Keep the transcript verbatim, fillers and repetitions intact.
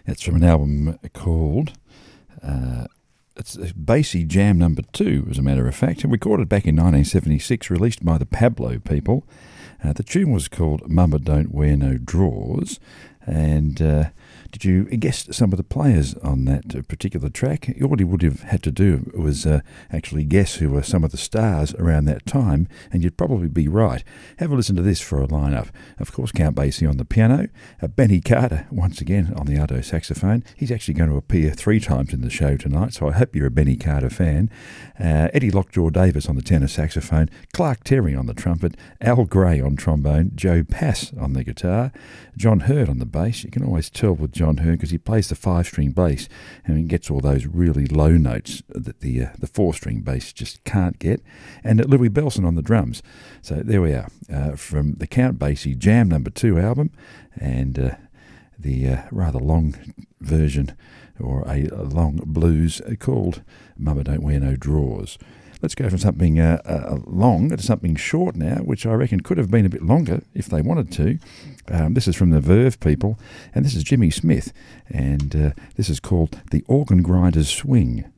It's from an album called uh, it's Basie Jam Number Two, as a matter of fact, recorded back in nineteen seventy-six, released by the Pablo people. Uh, the tune was called Mama Don't Wear No Drawers, and uh, did you guess some of the players on that particular track? All you would have had to do was uh, actually guess who were some of the stars around that time, and you'd probably be right. Have a listen to this for a lineup. Of course, Count Basie on the piano, uh, Benny Carter once again on the alto saxophone. He's actually going to appear three times in the show tonight, so I hope you're a Benny Carter fan. Uh, Eddie Lockjaw Davis on the tenor saxophone, Clark Terry on the trumpet, Al Gray on trombone, Joe Pass on the guitar, John Hurt on the bass. You can always tell with John Hurt because he plays the five-string bass and he gets all those really low notes that the uh, the four-string bass just can't get. And Louis Belson on the drums. So there we are, uh, from the Count Basie Jam Number Two album, and uh, the uh, rather long version, or a, a long blues called Mama Don't Wear No Drawers. Let's go from something uh, uh, long to something short now, which I reckon could have been a bit longer if they wanted to. Um, this is from the Verve people, and this is Jimmy Smith, and uh, this is called The Organ Grinder's Swing.